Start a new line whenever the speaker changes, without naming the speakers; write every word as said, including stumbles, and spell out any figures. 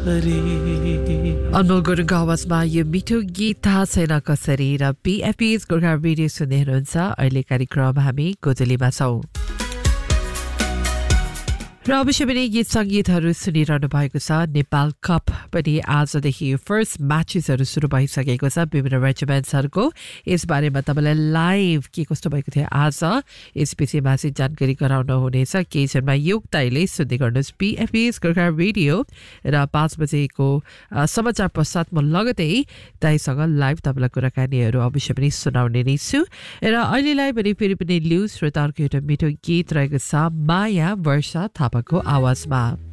अनमोल गुरुङको आवाजमा यो मिठो गीत थाहा छैन कसरी र बीएफपीएस गोर्खा रेडियो सुन्दै हुनुहुन्छ अहिले कार्यक्रम हामी गोजलीमा छौं र अवश्य पनि गीत सङ्गीतहरू सुनिरहनु भएको छ नेपाल कप पनि आजदेखि फर्स्ट म्याचेसहरू सुरु भइसकेको छ विभिन्न रेजिमेन्ट्सहरूको यसबारेमा तपाईँलाई लाइभ के कस्तो भएको थियो आज यसपछि मासिक जानकारी गराउन हुनेछ केही क्षणमा योग दाइले सुन्दै गर्नुहोस् बीएफपीएस गोर्खा रेडियो र पाँच बजेको समाचार पश्चात म लगतै दाइसँग लाइभ तपाईँलाई कुराकानीहरू अवश्य पनि सुनाउने नै छु र अहिलेलाई पनि फेरि पनि लिउ श्रोताहरूको एउटा मिठो गीत रहेको छ माया वर्षा थापाको आवाजमा